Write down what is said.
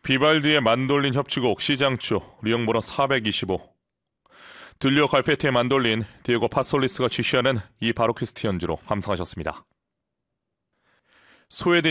비발디의 만돌린 협주곡 시장초 리용번호 425. 들리오 갈페티의 만돌린 디에고 파솔리스가 지시하는 이 바로키스트 연주로 감상하셨습니다. 스웨덴